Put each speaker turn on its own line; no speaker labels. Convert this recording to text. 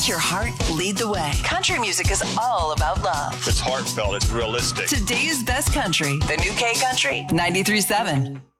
Let your heart lead the way. Country music is all about love.
It's heartfelt. It's realistic.
Today's best country. The new K Country 93.7.